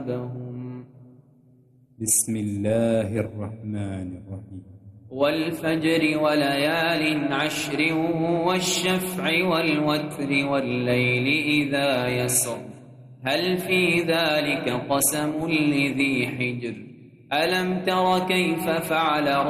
بسم الله الرحمن الرحيم. والفجر وليال عشر والشفع والوتر والليل إذا يسر هل في ذلك قسم لذي حجر ألم تر كيف فعل